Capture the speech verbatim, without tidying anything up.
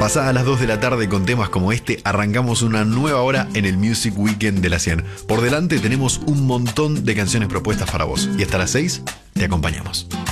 Pasadas las dos de la tarde con temas como este, arrancamos una nueva hora en el Music Weekend de la cien. Por delante tenemos un montón de canciones propuestas para vos y hasta las seis te acompañamos.